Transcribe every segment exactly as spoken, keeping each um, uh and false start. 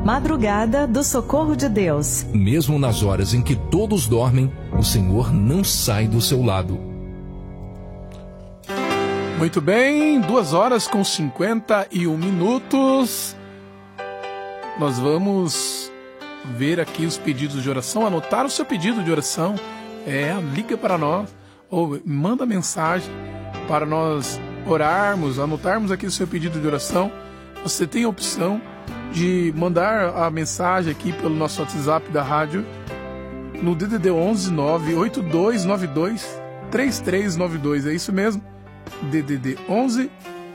Madrugada do Socorro de Deus. Mesmo nas horas em que todos dormem, o Senhor não sai do seu lado. Muito bem, duas horas com cinquenta e um minutos. Nós vamos ver aqui os pedidos de oração, anotar o seu pedido de oração. É, liga para nós ou manda mensagem para nós orarmos, anotarmos aqui o seu pedido de oração. Você tem a opção de mandar a mensagem aqui pelo nosso WhatsApp da rádio no D D D onze nove oito dois nove dois três três nove dois. É isso mesmo? D D D onze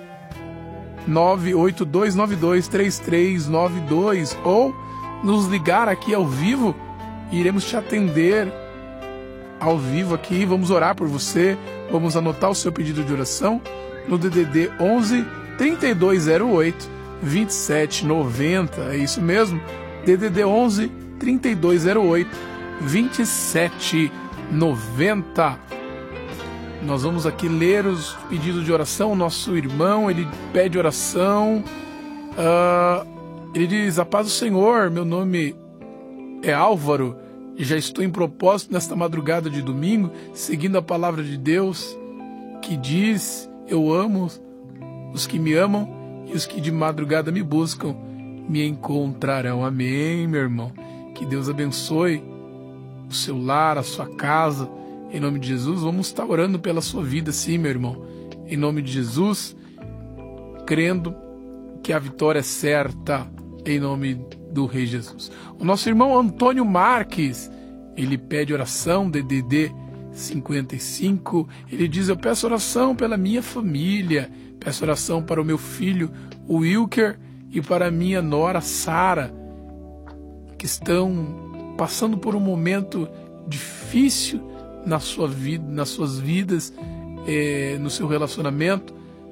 nove oito dois nove dois três três nove dois, ou nos ligar aqui ao vivo e iremos te atender ao vivo aqui. Vamos orar por você, vamos anotar o seu pedido de oração no D D D onze trinta e dois zero oito vinte e sete noventa. É isso mesmo, D D D onze trinta e dois zero oito vinte e sete noventa. Nós vamos aqui ler os pedidos de oração. O nosso irmão, ele pede oração. Uh, ele diz: a paz do Senhor, meu nome é Álvaro e já estou em propósito nesta madrugada de domingo, seguindo a palavra de Deus, que diz: eu amo os que me amam e os que de madrugada me buscam me encontrarão. Amém, meu irmão. Que Deus abençoe o seu lar, a sua casa. Em nome de Jesus, vamos estar orando pela sua vida, sim, meu irmão. Em nome de Jesus, crendo que a vitória é certa, em nome do Rei Jesus. O nosso irmão Antônio Marques, ele pede oração, D D D cinquenta e cinco. Ele diz: eu peço oração pela minha família, peço oração para o meu filho, o Wilker, e para a minha nora, Sara, que estão passando por um momento difícil na sua vida, nas suas vidas, é, no seu relacionamento.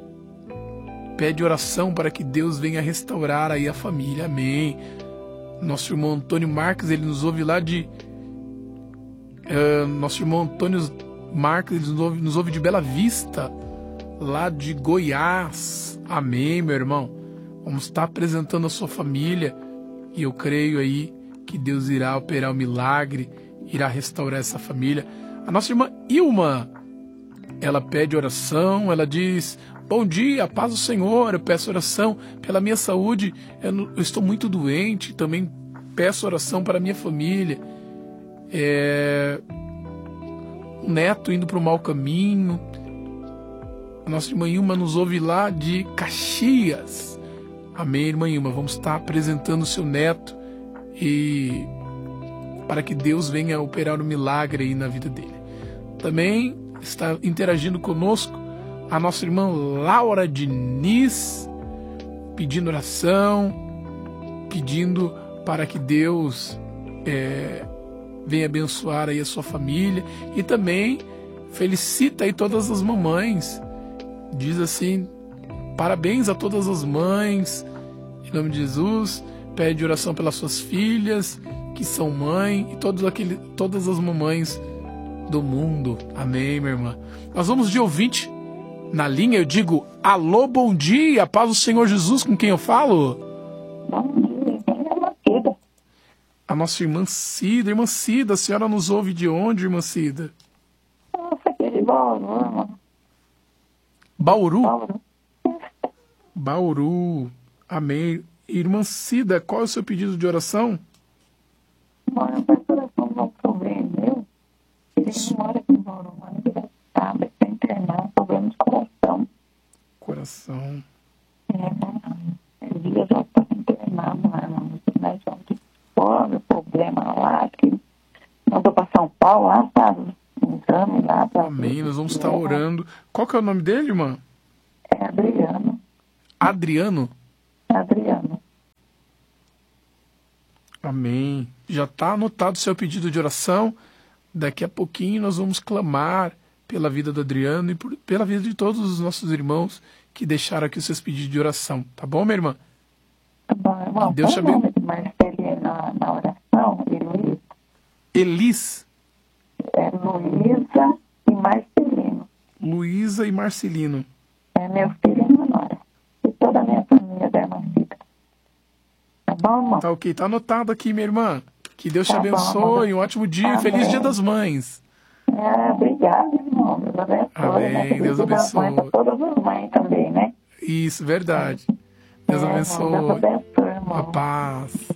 Pede oração para que Deus venha restaurar aí a família. Amém. Nosso irmão Antônio Marques, ele nos ouve lá de... Uh, nosso irmão Antônio Marques, ele nos ouve, nos ouve de Bela Vista, lá de Goiás. Amém, meu irmão. Vamos estar apresentando a sua família e eu creio aí que Deus irá operar o milagre, irá restaurar essa família. A nossa irmã Ilma, ela pede oração. Ela diz: bom dia, paz do Senhor, eu peço oração pela minha saúde, eu, não, eu estou muito doente, também peço oração para a minha família. É, um neto indo para o mau caminho. A nossa irmã Ilma nos ouve lá de Caxias. Amém, irmã Ilma, vamos estar apresentando o seu neto e para que Deus venha operar um milagre aí na vida dele. Também está interagindo conosco a nossa irmã Laura Diniz, pedindo oração, pedindo para que Deus é, venha abençoar aí a sua família, e também felicita aí todas as mamães. Diz assim: parabéns a todas as mães, em nome de Jesus. Pede oração pelas suas filhas que são mãe e todos aquele, todas as mamães do mundo. Amém, minha irmã. Nós vamos de ouvinte na linha. Eu digo: alô, bom dia, paz do Senhor Jesus, com quem eu falo? Bom dia, quem é a Cida? A nossa irmã Cida. Irmã Cida, a senhora nos ouve de onde, irmã Cida? Nossa, aqui de Bauru, irmão. Bauru? Bauru. Bauru. Amém. Irmã Cida, qual é o seu pedido de oração? Mora em preparação de um sobrinho meu. Ele mora aqui em Bauru, mas ele está está internado, problema de coração. Coração. É, ele já está internado lá, irmão. Mas onde foi o problema lá, que mandou para São Paulo, lá, sabe? Um exame lá. Pra Amém, nós vamos estar orando. Qual que é o nome dele, irmã? É Adriano. Adriano? Adriano. Amém. Já está anotado o seu pedido de oração. Daqui a pouquinho nós vamos clamar pela vida do Adriano e por, pela vida de todos os nossos irmãos que deixaram aqui os seus pedidos de oração. Tá bom, minha irmã? Tá bom, irmão. Que Deus te Qual o abençoe. nome de Marcelinha na, na oração? E Luiz? Elis. É Luísa e Marcelino. Luísa e Marcelino. É meu filho e minha nora. E toda a minha família da irmã Cida. bom, irmão? Tá ok, tá anotado aqui, minha irmã. Que Deus te Tá bom, abençoe, irmão. um ótimo dia, Amém. feliz Dia das Mães. É, obrigada, irmão. Deus abençoe. Amém, né? Deus Feliz Dia das Mães abençoe. pra todas as mães também, né? Isso, verdade. Deus É, irmão, abençoe. Deus abençoe, irmão. A paz.